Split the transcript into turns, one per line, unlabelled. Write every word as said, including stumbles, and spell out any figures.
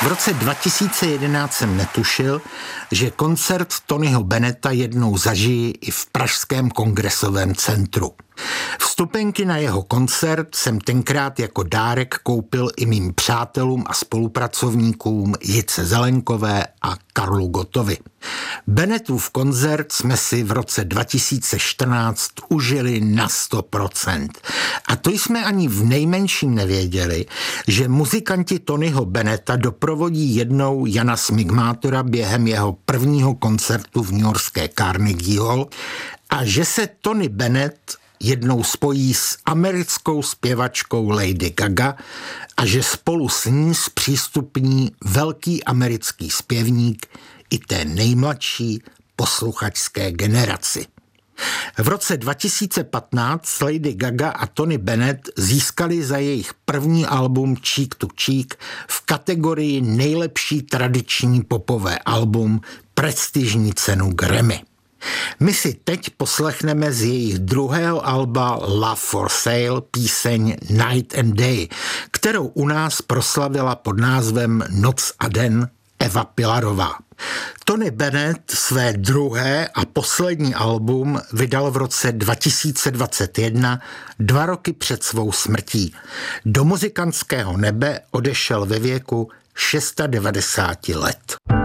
V roce dva tisíce jedenáct jsem netušil, že koncert Tonyho Bennetta jednou zažiji i v pražském kongresovém centru. Vstupenky na jeho koncert jsem tenkrát jako dárek koupil i mým přátelům a spolupracovníkům Jitce Zelenkové a Karlu Gottovi. Bennettův koncert jsme si v roce dva tisíce čtrnáct užili na sto procent. A to jsme ani v nejmenším nevěděli, že muzikanti Tonyho Bennetta doprovodí jednou Jana Smigmátora během jeho prvního koncertu v newyorské Carnegie Hall a že se Tony Bennett jednou spojí s americkou zpěvačkou Lady Gaga a že spolu s ní zpřístupní velký americký zpěvník i té nejmladší posluchačské generaci. V roce dva tisíce patnáct Lady Gaga a Tony Bennett získali za jejich první album Cheek to Cheek v kategorii nejlepší tradiční popové album prestižní cenu Grammy. My si teď poslechneme z jejich druhého alba Love for Sale píseň Night and Day, kterou u nás proslavila pod názvem Noc a den Eva Pilarová. Tony Bennett své druhé a poslední album vydal v roce dva tisíce dvacet jedna, dva roky před svou smrtí. Do muzikantského nebe odešel ve věku devadesát šest let.